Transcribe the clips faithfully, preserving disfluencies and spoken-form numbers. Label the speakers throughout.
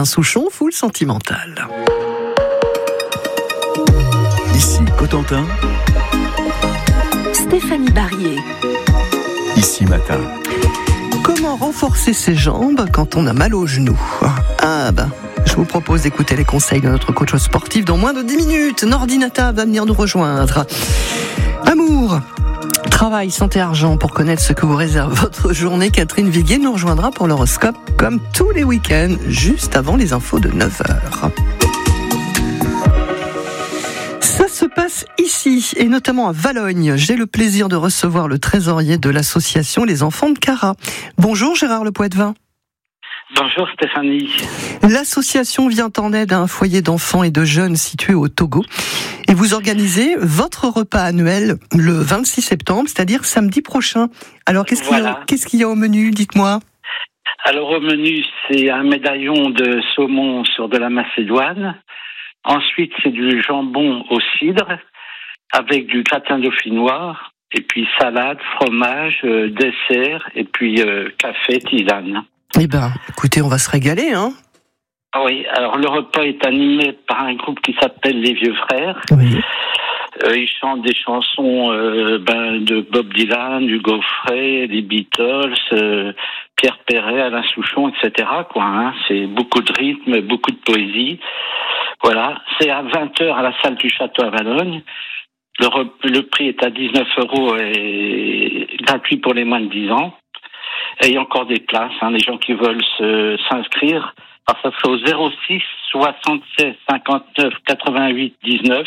Speaker 1: Alain Souchon, full sentimental.
Speaker 2: Ici Cotentin,
Speaker 3: Stéphanie Barrier.
Speaker 2: Ici Matin.
Speaker 1: Comment renforcer ses jambes quand on a mal aux genoux? Ah ben, je vous propose d'écouter les conseils de notre coach sportif dans moins de dix minutes. Nordinata va venir nous rejoindre. Amour, travail, santé, argent, pour connaître ce que vous réserve votre journée, Catherine Viguier nous rejoindra pour l'horoscope comme tous les week-ends, juste avant les infos de neuf heures. Ça se passe ici, et notamment à Valognes. J'ai le plaisir de recevoir le trésorier de l'association Les Enfants de Cara. Bonjour Gérard Le Poitvin.
Speaker 4: Bonjour Stéphanie.
Speaker 1: L'association vient en aide à un foyer d'enfants et de jeunes situé au Togo. Et vous organisez votre repas annuel le vingt-six septembre, c'est-à-dire samedi prochain. Alors qu'est-ce qu'il y a, qu'est-ce qu'il y a au menu, dites-moi?
Speaker 4: Alors au menu, c'est un médaillon de saumon sur de la macédoine. Ensuite, c'est du jambon au cidre avec du gratin dauphinois. Et puis salade, fromage, euh, dessert et puis euh, café, tisane.
Speaker 1: Eh ben, écoutez, on va se régaler, hein.
Speaker 4: Oui, alors le repas est animé par un groupe qui s'appelle Les Vieux Frères.
Speaker 1: Oui.
Speaker 4: Euh, ils chantent des chansons euh, ben, de Bob Dylan, Hugo Frey, les Beatles, euh, Pierre Perret, Alain Souchon, et cetera. Quoi, hein. C'est beaucoup de rythme, beaucoup de poésie. Voilà, c'est à vingt heures à la salle du Château à Valognes. Le, re- le prix est à dix-neuf euros et gratuit pour les moins de dix ans. Et il y a encore des places, hein, les gens qui veulent se, s'inscrire. Alors ça se fait au zéro six soixante-seize cinquante-neuf quatre-vingt-huit dix-neuf.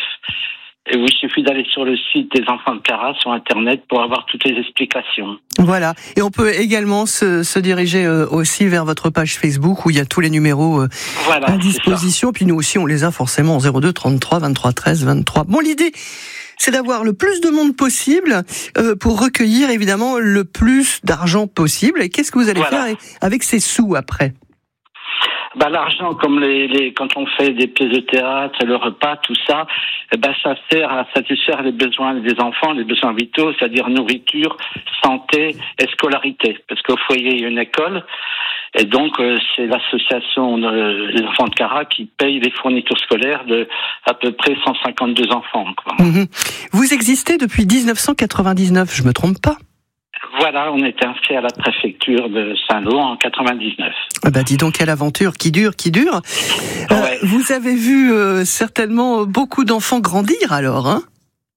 Speaker 4: Et oui, il suffit d'aller sur le site des Enfants de Cara sur Internet pour avoir toutes les explications.
Speaker 1: Voilà. Et on peut également se, se diriger euh, aussi vers votre page Facebook où il y a tous les numéros euh,
Speaker 4: voilà,
Speaker 1: à disposition. Puis nous aussi, on les a forcément au zéro deux trente-trois vingt-trois treize vingt-trois. Bon, l'idée, c'est d'avoir le plus de monde possible euh, pour recueillir évidemment le plus d'argent possible. Et qu'est-ce que vous allez
Speaker 4: voilà.
Speaker 1: faire avec ces sous après?
Speaker 4: Bah, l'argent, comme les, les, quand on fait des pièces de théâtre, le repas, tout ça, eh ben, ça sert à satisfaire les besoins des enfants, les besoins vitaux, c'est-à-dire nourriture, santé et scolarité. Parce qu'au foyer, il y a une école. Et donc, euh, c'est l'association euh, Les Enfants de Cara qui paye les fournitures scolaires de à peu près cent cinquante-deux enfants, quoi.
Speaker 1: Mmh. Vous existez depuis dix-neuf cent quatre-vingt-dix-neuf, je me trompe pas?
Speaker 4: Voilà, on était inscrit à la préfecture de Saint-Lô en quatre-vingt-dix-neuf.
Speaker 1: Ah bah dis donc, quelle aventure qui dure, qui dure. Euh,
Speaker 4: ouais.
Speaker 1: Vous avez vu euh, certainement beaucoup d'enfants grandir alors, hein?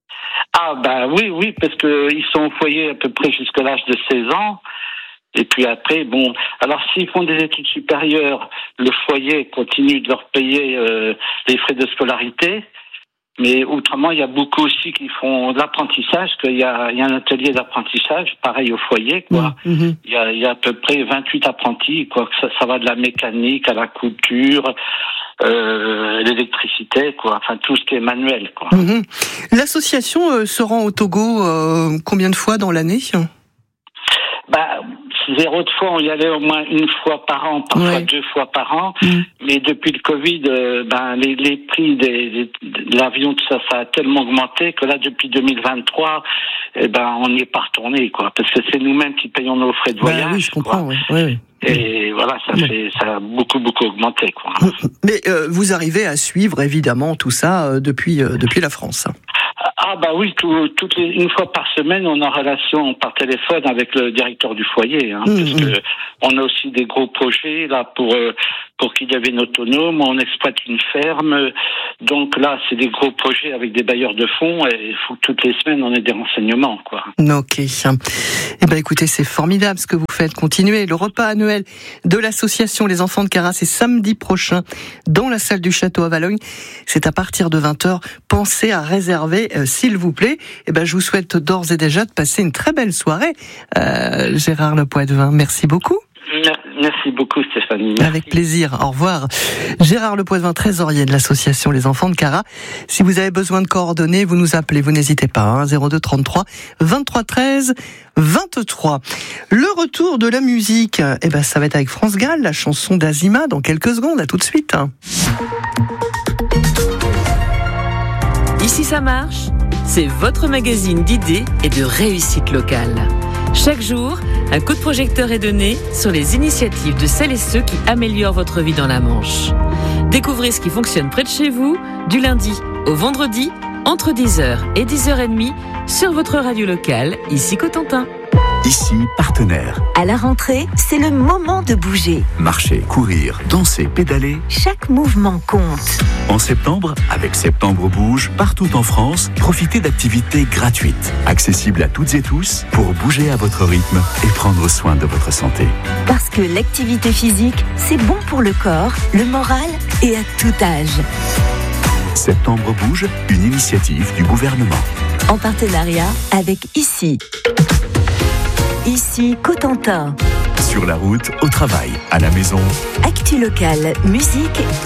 Speaker 4: Ah bah oui, oui, parce que ils sont au foyer à peu près jusqu'à l'âge de seize ans. Et puis après, bon, alors s'ils font des études supérieures, le foyer continue de leur payer euh, les frais de scolarité. Mais autrement, il y a beaucoup aussi qui font de l'apprentissage, qu'il y a, il y a un atelier d'apprentissage, pareil au foyer, quoi.
Speaker 1: Mmh.
Speaker 4: Il y a, il y a à peu près vingt-huit apprentis, quoi. Ça, ça va de la mécanique à la couture, euh, l'électricité, quoi. Enfin, tout ce qui est manuel, quoi.
Speaker 1: Mmh. L'association euh, se rend au Togo euh, combien de fois dans l'année?
Speaker 4: Bah, zéro de fois, on y allait au moins une fois par an, parfois
Speaker 1: ouais.
Speaker 4: deux fois par an.
Speaker 1: Mmh.
Speaker 4: Mais depuis le Covid, euh, ben les, les prix des, des, de l'avion, tout ça, ça a tellement augmenté que là, depuis deux mille vingt-trois, eh ben on n'y est pas retourné, quoi. Parce que c'est nous-mêmes qui payons nos frais de voyage.
Speaker 1: Bah, oui, je comprends. Oui, oui, oui.
Speaker 4: Et voilà, ça
Speaker 1: mmh.
Speaker 4: fait, ça a beaucoup, beaucoup augmenté, quoi.
Speaker 1: Mais euh, vous arrivez à suivre évidemment tout ça euh, depuis euh, depuis la France.
Speaker 4: Ah bah oui, tout, toutes les, une fois par semaine, on est en relation par téléphone avec le directeur du foyer, hein, mmh, parce mmh. que on a aussi des gros projets là pour euh, pour qu'ils deviennent autonomes. On exploite une ferme, donc là c'est des gros projets avec des bailleurs de fonds et il faut que toutes les semaines on ait des renseignements, quoi.
Speaker 1: Ok. Eh ben écoutez, c'est formidable ce que vous faites. Continuez. Le repas annuel de l'association Les Enfants de Cara, c'est samedi prochain dans la salle du Château à Valognes. C'est à partir de vingt heures. Pensez à réserver. Euh, S'il vous plaît, eh ben, je vous souhaite d'ores et déjà de passer une très belle soirée. Euh, Gérard Le Poitvin, merci beaucoup.
Speaker 4: Merci beaucoup Stéphanie. Merci.
Speaker 1: Avec plaisir, au revoir. Gérard Le Poitvin, trésorier de l'association Les Enfants de Cara. Si vous avez besoin de coordonnées, vous nous appelez, vous n'hésitez pas, hein, zéro deux trente-trois vingt-trois treize vingt-trois. Le retour de la musique, eh ben, ça va être avec France Gall, la chanson d'Azima, dans quelques secondes, à tout de suite.
Speaker 3: Ici ça marche, c'est votre magazine d'idées et de réussite locale. Chaque jour, Un coup de projecteur est donné sur les initiatives de celles et ceux qui améliorent votre vie dans la Manche. Découvrez ce qui fonctionne près de chez vous, du lundi au vendredi, entre dix heures et dix heures trente, sur votre radio locale, ici Cotentin.
Speaker 2: Ici, partenaire.
Speaker 5: À la rentrée, c'est le moment de bouger.
Speaker 2: Marcher, courir, danser, pédaler.
Speaker 5: Chaque mouvement compte.
Speaker 2: En septembre, avec Septembre Bouge, partout en France, profitez d'activités gratuites, accessibles à toutes et tous, pour bouger à votre rythme et prendre soin de votre santé.
Speaker 5: Parce que l'activité physique, c'est bon pour le corps, le moral et à tout âge.
Speaker 2: Septembre Bouge, une initiative du gouvernement.
Speaker 5: En partenariat avec Ici. Ici Cotentin.
Speaker 2: Sur la route, au travail, à la maison.
Speaker 5: Actu locale, musique